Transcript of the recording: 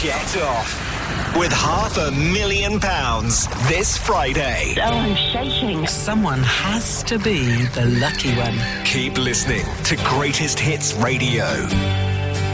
Get off with £500,000 this Friday. Oh, I'm shaking. Someone has to be the lucky one. Keep listening to Greatest Hits Radio.